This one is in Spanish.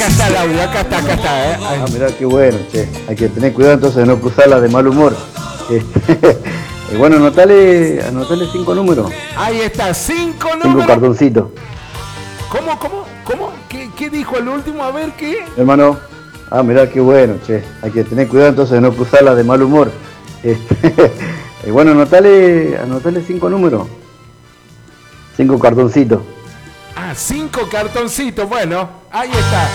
Acá está el audio, acá está, Ah, mirá qué bueno, che. Hay que tener cuidado entonces de no cruzarla de mal humor. Bueno, anotale 5 números. Ahí está, 5 5 números. cartoncitos. ¿Cómo? ¿Qué dijo el último? A ver, ¿qué? Hermano, mirá qué bueno, che. Hay que tener cuidado entonces de no cruzarla de mal humor. Bueno, anotale 5 números. 5 cartoncitos. 5 cartoncitos, bueno, ahí está.